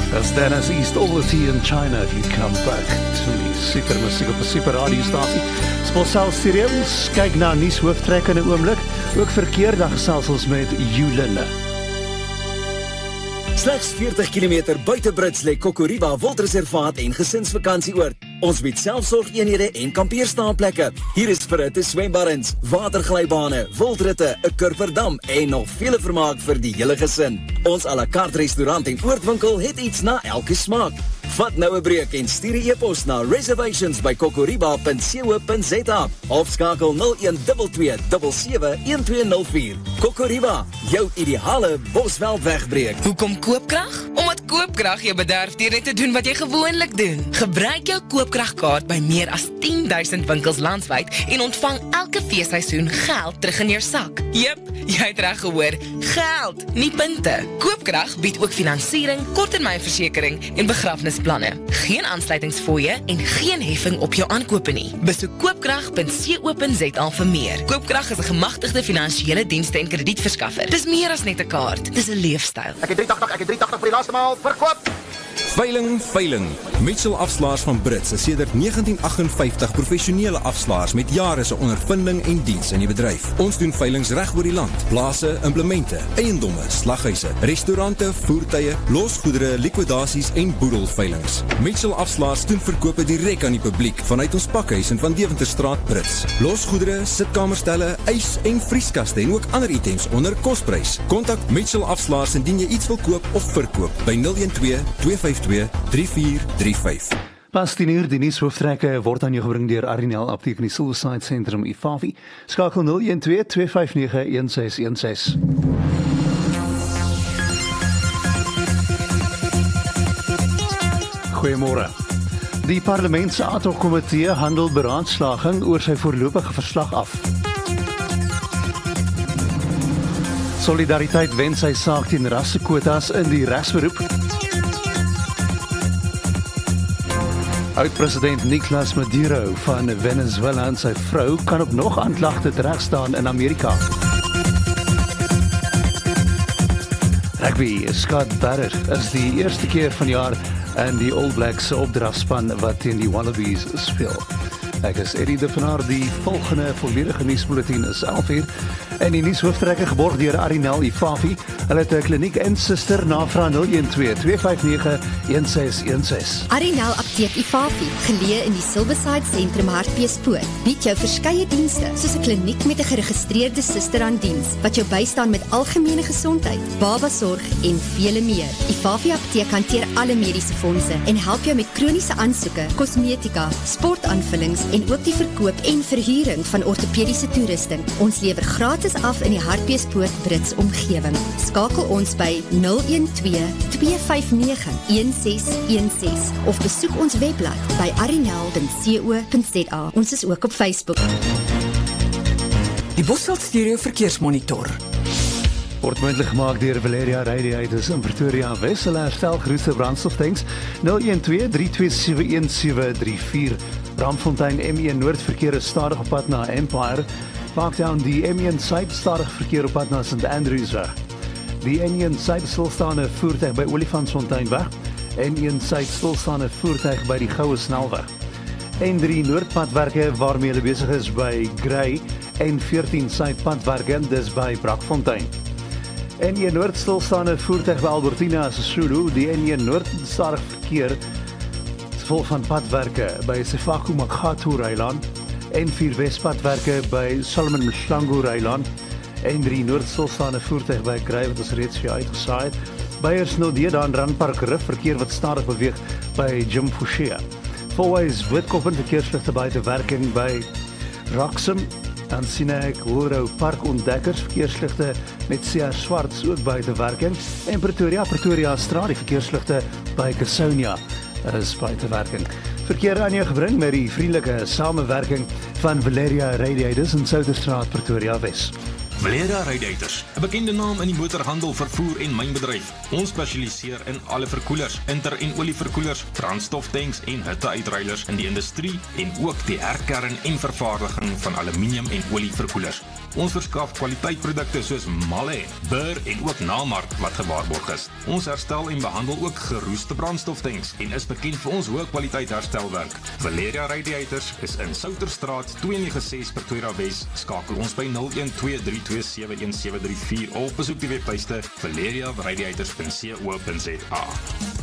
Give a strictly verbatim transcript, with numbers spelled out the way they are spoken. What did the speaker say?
As Dennis East, all the tea in China, if you come back to me. Super musiek op 'n super radiostasie. Sponsal Studios, kyk na nuus hooftrekke in 'n oomblik. Ook verkeer, dan gesels ons met Julinde. Slegs veertig kilometer buite Brits lê Kokoriba Wildreservaat en gesinsvakantieoord. Ons bied selfsorgeenhede en kampeerstaanplekke. Hier is verhitte swembaddens, waterglybane, wildritte, 'n kurverdam en nog vele vermaak vir die hele gesin. Ons à la carte restaurant en oordwinkel het iets na elke smaak. Vat nou 'n breek en stuur 'n e-pos na reservations by kokoriba punt co punt za of skakel nul een twee twee sewe sewe een twee nul vier. Kokoriba, jou ideale Bosveld wegbreek. Hoekom koopkrag? Omdat koopkrag jou bederf deur net te doen wat jy gewoonlik doen. Gebruik jou koopkragkaart by meer as tien duisend winkels landwyd en ontvang elke feesseisoen geld terug in jou sak. Jep, jy het reg gehoor, geld, nie punte. Koopkrag bied ook finansiering, korttermynversekering en begrafnisplanne. Geen aansluitingsfooie en geen heffing op jou aankope nie. Besoek koopkrag punt co punt za vir meer. Koopkrag is 'n gemagtigde finansiële dienste en kredietverskaffer. Dis meer as net 'n kaart, dis 'n leefstyl. Ek het drie agt agt, ek het drie agt agt vir die laaste maal verkoop. Veiling, veiling. Mitchell Afslaers van Brits is sedert negentien agt vyftig professionele afslaers met jare se ondervinding en diens in die bedryf. Ons doen veilings reg oor die land. Plase, implemente, eiendomme, slaghuise, restaurante, voertuie, losgoedere, likwidasies en boedelveilings. Mitchell Afslaers doen verkope direk aan die publiek vanuit ons pakhuis in Van Deventerstraat Brits. Losgoedere, sitkamerstelle, ys en vrieskaste en ook ander items onder kosprys. Kontak Mitchell Afslaers indien jy iets wil koop of verkoop by nul een twee twee vyf twee drie vier drie vyf. Pas tien uur, die nuus hooftrekke word aan jou gebring deur Arinel Apteek in die Silverside Sentrum I F A V I. Skakel nul een twee twee vyf nege een ses een ses. Goeiemôre. Die Parlement se ad hoc komitee handel beraadslaging oor sy voorlopige verslag af. Solidariteit wen sy saak teen rassekwotas in die regsberoep. Oud-president Nicolas Maduro van Venezuela en sy vrou kan op nog aanklagte teregstaan in Amerika. Rugby, Scott Barrett is die eerste keer van jaar in die All Blacks se opdragspan wat teen die Wallabies speel. Ek is Eddie de Venaar, die volgende volledige nuusbulletin is elf uur en die nuushooftrekke geborg deur Arinel I F A V I. Hulle het 'n kliniek en suster navraag nul een twee twee vyf nege een ses een ses. Arinel Apteek I F A V I, geleë in die Silverside Sentrum Hartbeespoort, bied jou verskeie dienste soos 'n kliniek met 'n geregistreerde suster aan diens wat jou bystaan met algemene gesondheid, babasorg en vele meer. I F A V I Apteek hanteer alle mediese fondse en help jou met kroniese aansoeke, kosmetika, sportaanvullings en ook die verkoop en verhuuring van ortopediese toerusting. Ons lewer gratis af in die Hartbeespoort Brits omgewing. Skakel ons by nul een twee twee vyf nege een ses een ses of besoek ons webblad by arinel punt co punt za. Ons is ook op Facebook. Die Bosveld Stereo Verkeersmonitor Word moontlik gemaak deur Valeria Radiators in Pretoria Wes. Hulle herstel grootste brandstoftanks nul een twee drie twee sewe een sewe drie vier. Ramfontein M een Noordverkeer is stadig op pad na Empire. Parktown die M een Suid stadig verkeer op pad na Saint Andrewsweg. Die N een Suid stilstaande voertuig by Olifantsfonteinweg. N een Suid stilstaande voertuig by die Goue Snelweg. N drie Noordpadwerke waarmee hulle besig is by Grey. N veertien Suidpadwerke dis by Brakfontein. N een Noord stilstaande voertuig by Albertina Sisulu. Die N een Noord stadig verkeer vol van padwerke by Sefaku Makgatho Reiland. N vier Wespadwerke by Solomon Mhlangu Reiland. N drie Noord stilstaande voertuig by Grey wat ons reeds vir uitgesaai het. Beyers Nodee dan Randpark Rif verkeer wat stadig beweeg by Jim Fouché. Fourways Witkoppen verkeersligte buite werking by Roxham. Dan sien ek Hoërou Park ontdekkers verkeersligte met C R Swarts ook buite werking. En Pretoria, Pretoria Straat die verkeersligte by Casonia is buite werking. Verkeer aan jou gebring met die vriendelike samewerking van Valeria Radiators in Souterstraat, Pretoria Wes. Valeria Radiators, 'n bekende naam in die motorhandel, vervoer en mynbedryf. Ons spesialiseer in alle verkoelers, inter- en olieverkoelers, brandstoftanks en hitteuitruilers in die industrie en ook die herkern en vervaardiging van aluminium en olieverkoelers. Ons verskaf kwaliteitprodukte soos Malle, Burr en ook Namark wat gewaarborg is. Ons herstel en behandel ook geroeste brandstoftanks en is bekend vir ons hoë kwaliteit herstelwerk. Valeria Radiators is in Souterstraat twee nege ses Pretoria Wes. Skakel ons by nul een twee drie twee sewe een sewe drie vier of besoek die webtuiste valeria radiators punt co punt za.